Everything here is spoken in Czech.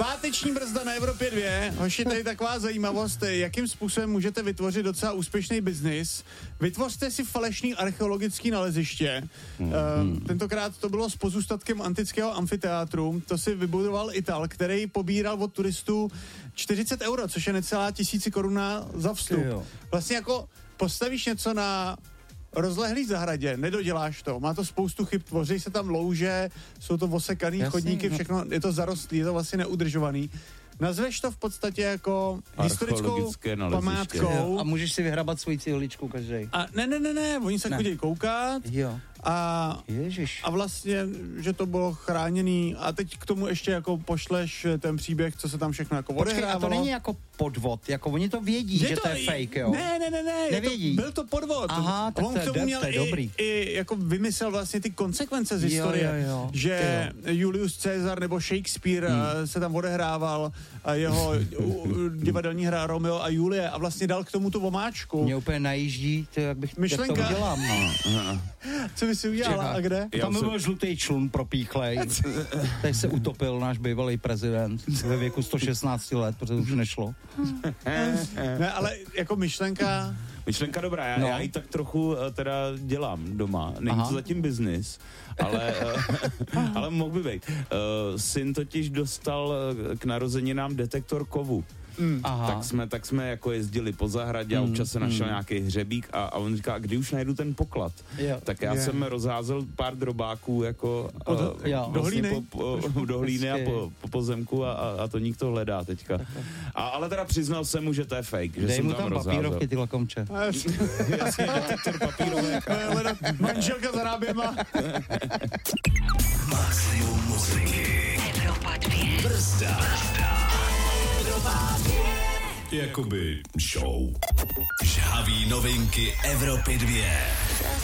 Páteční brzda na Evropě 2. Hoši, tady taková zajímavost, jakým způsobem můžete vytvořit docela úspěšný biznis. Vytvořte si falešný archeologický naleziště. Tentokrát to bylo s pozůstatkem antického amfiteátru. To si vybudoval Ital, který pobíral od turistů 40 €, což je necelá 1000 koruna za vstup. Vlastně jako postavíš něco na rozlehlý zahradě, nedoděláš to, má to spoustu chyb, tvoří se tam louže, jsou to osekaný chodníky, všechno, je to zarostlý, je to vlastně neudržovaný. Nazveš to v podstatě jako historickou památkou. A můžeš si vyhrabat svoji cihličku každej. A ne, oni se chodí koukat. Jo. A vlastně, že to bylo chráněný a teď k tomu ještě jako pošleš ten příběh, co se tam všechno jako odehrávalo. Počkej, a to není jako podvod, jako oni to vědí, že to je fake, jo? Ne, nevědí. Byl to podvod. Aha, tak on k tomu měl i jako vymyslel vlastně ty konsekvence z historie, jo. že Julius Caesar nebo Shakespeare se tam odehrával a jeho divadelní hra Romeo a Julie a vlastně dal k tomu tu omáčku. Mě úplně najíždí, jak to udělám, no. Co by si udělala a kde? Tam byl žlutý člun propíchlej. Teď se utopil náš bývalý prezident ve věku 116 let, protože už nešlo. Ne, ale jako myšlenka dobrá, já ji tak trochu teda dělám doma. Není to zatím biznis, ale mohl by být. Syn totiž dostal k narozeninám detektor kovu. Tak jsme jako jezdili po zahradě a občas se našel nějaký hřebík a on říká, kdy už najdu ten poklad. Tak já jsem rozházel pár drobáků jako do hlíny a po pozemku a to nikdo hledá teďka. Ale teda přiznal jsem mu, že to je fake, že dej jsem mu tam rozházel. papírovky, ty lakomče. Jasně, detektor papírovek. Manželka za ráběma. Maximum muziky. Evropa 2. Brzda. Evropa 2. Jakoby show. Žhavý novinky Evropy 2.